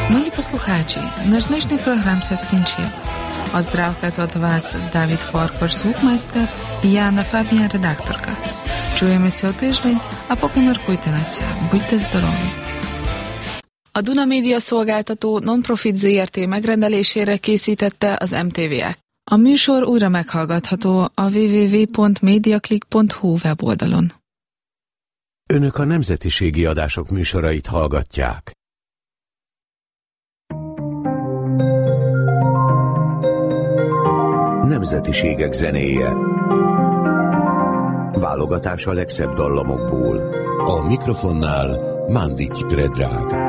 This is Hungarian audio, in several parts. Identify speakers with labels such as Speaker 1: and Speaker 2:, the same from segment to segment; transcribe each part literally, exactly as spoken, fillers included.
Speaker 1: Милі послухачі, наш днішній програм се скінчив. Оздравка от вас Давід Форкош, звукмайстер, і я, Анна Фабія, редакторка. Чуємося о тиждень, а поки міркуйте нася. Будьте здорові! A Duna Média szolgáltató non-profit zé er té megrendelésére készítette az em té vé-ek. A műsor újra meghallgatható a double-u double-u double-u pont mediaclick pont hu weboldalon.
Speaker 2: Önök a nemzetiségi adások műsorait hallgatják. Nemzetiségek zenéje. Válogatás a legszebb dallamokból. A mikrofonnál Mandic Predrag.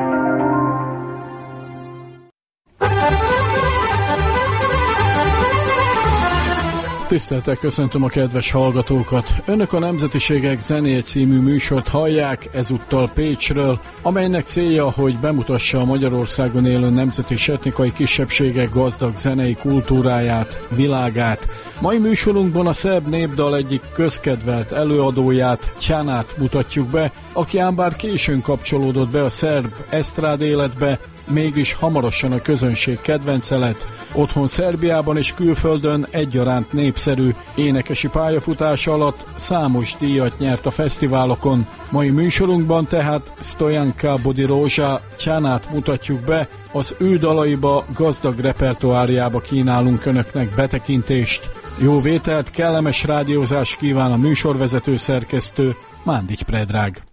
Speaker 3: Tiszteltek, köszöntöm a kedves hallgatókat! Önök a Nemzetiségek zenéje című műsort hallják, ezúttal Pécsről, amelynek célja, hogy bemutassa a Magyarországon élő nemzeti és etnikai kisebbségek gazdag zenei kultúráját, világát. Mai műsorunkban a szerb népdal egyik közkedvelt előadóját, Tjanát mutatjuk be, aki ám bár későn kapcsolódott be a szerb esztrád életbe, mégis hamarosan a közönség kedvence lett. Otthon Szerbiában és külföldön egyaránt népszerű, énekesi pályafutása alatt számos díjat nyert a fesztiválokon. Mai műsorunkban tehát Stojanka Bodirosa Tjanát mutatjuk be, az ő dalaiba, gazdag repertoárjába kínálunk önöknek betekintést. Jó vételt, kellemes rádiózást kíván a műsorvezető szerkesztő, Mandic Predrag.